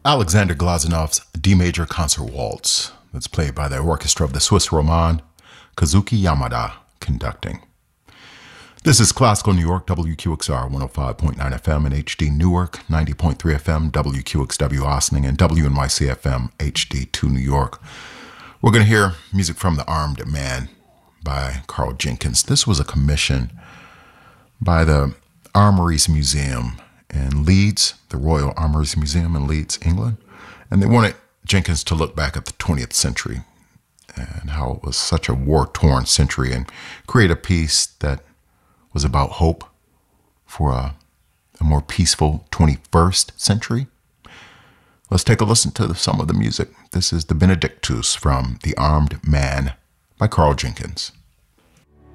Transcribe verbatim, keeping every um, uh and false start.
Alexander Glazanov's D major concert waltz that's played by the orchestra of the Swiss Roman, Kazuki Yamada conducting. This is Classical New York, W Q X R one oh five point nine F M and H D Newark, ninety point three F M, W Q X W Ossining, and W N Y C F M H D two New York. We're going to hear music from The Armed Man by Karl Jenkins. This was a commission by the Armories Museum in Leeds, the Royal Armories Museum in Leeds, England. And they wanted Jenkins to look back at the twentieth century and how it was such a war-torn century and create a piece that was about hope for a, a more peaceful twenty-first century. Let's take a listen to some of the music. This is the Benedictus from The Armed Man by Karl Jenkins.